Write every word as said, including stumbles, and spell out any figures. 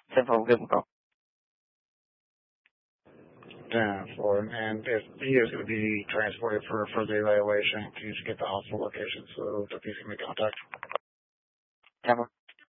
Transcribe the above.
ten four, give him a call. ten four, and if he is going to be transported for further evaluation, please get the hospital location so that he's going to make contact. ten four.